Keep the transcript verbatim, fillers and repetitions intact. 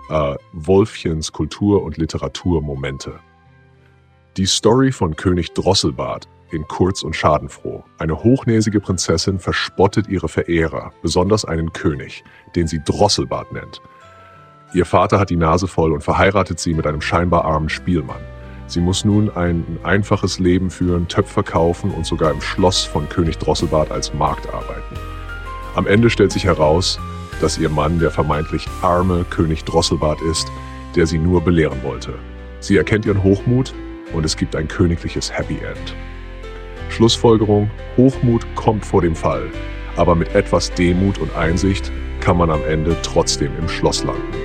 äh, Wolfchens Kultur- und Literaturmomente. Die Story von König Drosselbart in Kurz und Schadenfroh. Eine hochnäsige Prinzessin verspottet ihre Verehrer, besonders einen König, den sie Drosselbart nennt. Ihr Vater hat die Nase voll und verheiratet sie mit einem scheinbar armen Spielmann. Sie muss nun ein einfaches Leben führen, Töpfer kaufen und sogar im Schloss von König Drosselbart als Magd arbeiten. Am Ende stellt sich heraus, dass ihr Mann der vermeintlich arme König Drosselbart ist, der sie nur belehren wollte. Sie erkennt ihren Hochmut und es gibt ein königliches Happy End. Schlussfolgerung: Hochmut kommt vor dem Fall, aber mit etwas Demut und Einsicht kann man am Ende trotzdem im Schloss landen.